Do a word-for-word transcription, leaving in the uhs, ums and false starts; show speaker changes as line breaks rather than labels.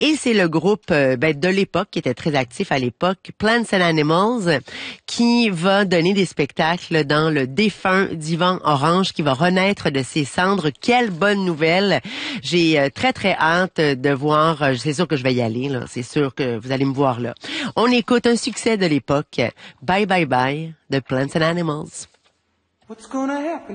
Et c'est le groupe euh, ben, de l'époque, qui était très actif à l'époque, Plants and Animals, qui va donner des spectacles dans le défunt Divan Orange, qui va renaître de ses cendres. Quelle bonne nouvelle! J'ai euh, très, très hâte de voir. Euh, c'est sûr que je vais y aller, là. C'est sûr que vous allez me voir là. On écoute un succès de l'époque, Bye Bye Bye, de Plants and Animals.
What's gonna happen?